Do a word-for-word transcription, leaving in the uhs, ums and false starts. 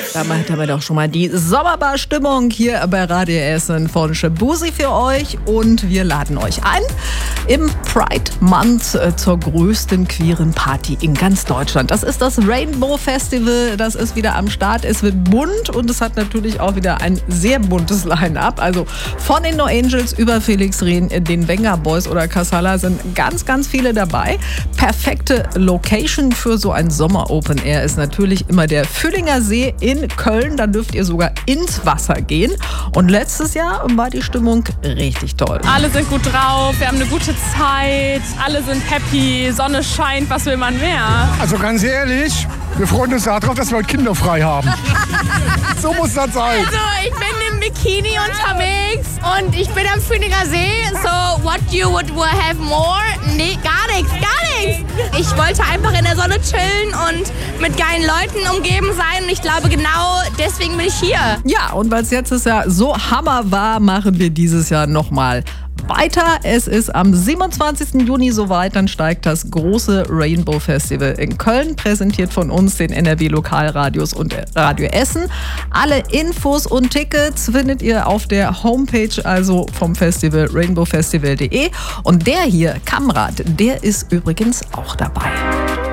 Damit haben wir doch schon mal die Sommerbar-Stimmung hier bei Radio Essen von Shabuzi für euch. Und wir laden euch ein im Pride Month zur größten queeren Party in ganz Deutschland. Das ist das Rainbow Festival. Das ist wieder am Start. Es wird bunt und es hat natürlich auch wieder ein sehr buntes Line-Up. Also von den No Angels über Felix Rehn, den Venga Boys oder Casala sind ganz, ganz viele dabei. Perfekte Location für so ein Sommer-Open Air ist natürlich immer der Füllinger See in Köln. Da dürft ihr sogar ins Wasser gehen. Und letztes Jahr war die Stimmung richtig toll. Alle sind gut drauf, wir haben eine gute Zeit, alle sind happy, Sonne scheint, was will man mehr? Also ganz ehrlich, wir freuen uns darauf, dass wir heute Kinder frei haben. So muss das sein. Also ich bin im Bikini unterwegs und ich bin am Füllinger See. So, what you would have more? Nee, gar nichts, gar nichts. Ich wollte einfach in der Sonne chillen und mit geilen Leuten umgeben sein. Und ich glaube, genau deswegen bin ich hier. Ja, und weil es jetzt ist ja so Hammer war, machen wir dieses Jahr nochmal weiter. Es ist am siebenundzwanzigsten Juni soweit, dann steigt das große Rainbow Festival in Köln, präsentiert von uns, den N R W Lokalradios und Radio Essen. Alle Infos und Tickets findet ihr auf der Homepage, also vom Festival rainbow festival punkt de. Und der hier, Kamrat, der ist übrigens auch dabei.